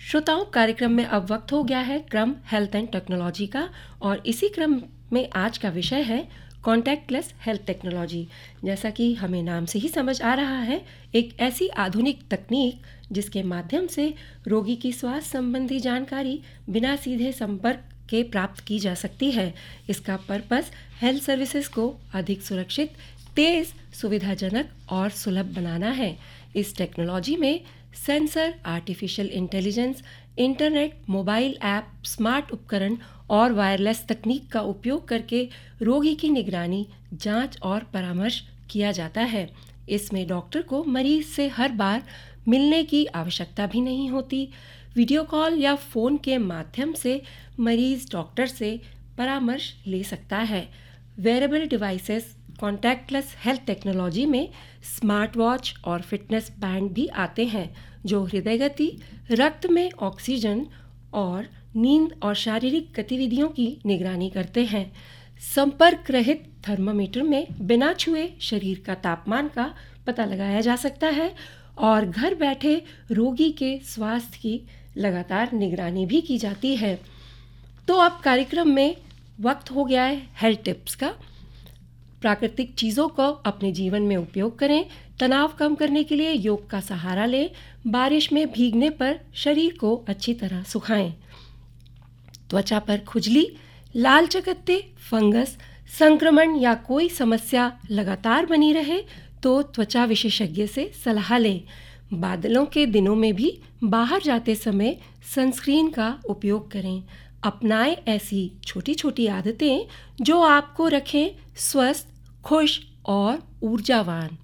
श्रोताओं, कार्यक्रम में अब वक्त हो गया है क्रम हेल्थ एंड टेक्नोलॉजी का, और इसी क्रम में आज का विषय है कॉन्टैक्टलेस हेल्थ टेक्नोलॉजी। जैसा कि हमें नाम से ही समझ आ रहा है, एक ऐसी आधुनिक तकनीक जिसके माध्यम से रोगी की स्वास्थ्य संबंधी जानकारी बिना सीधे संपर्क के प्राप्त की जा सकती है। इसका पर्पस हेल्थ सर्विसेज को अधिक सुरक्षित, तेज़, सुविधाजनक और सुलभ बनाना है। इस टेक्नोलॉजी में sensor, artificial intelligence, internet, mobile app, smart उपकरण और वायरलेस तकनीक का उपयोग करके रोगी की निगरानी, जांच और परामर्श किया जाता है। इसमें डॉक्टर को मरीज से हर बार मिलने की आवश्यकता भी नहीं होती। वीडियो कॉल या फ़ोन के माध्यम से मरीज डॉक्टर से परामर्श ले सकता है। Variable devices contactless health technology में स्मार्ट वॉच और फिटनेस बैंड भी आते हैं, जो हृदय गति, रक्त में ऑक्सीजन और नींद और शारीरिक गतिविधियों की निगरानी करते हैं। संपर्क रहित थर्मामीटर में बिना छुए शरीर का तापमान का पता लगाया जा सकता है और घर बैठे रोगी के स्वास्थ्य की लगातार निगरानी भी की जाती है। तो अब कार्यक्रम में वक्त हो गया है हेल्थ टिप्स का। प्राकृतिक चीज़ों को अपने जीवन में उपयोग करें। तनाव कम करने के लिए योग का सहारा लें। बारिश में भीगने पर शरीर को अच्छी तरह सुखाएं। त्वचा पर खुजली, लाल चकत्ते, फंगस, संक्रमण या कोई समस्या लगातार बनी रहे तो त्वचा विशेषज्ञ से सलाह लें। बादलों के दिनों में भी बाहर जाते समय सनस्क्रीन का उपयोग करें। अपनाएं ऐसी छोटी छोटी आदतें जो आपको रखें स्वस्थ, खुश और ऊर्जावान।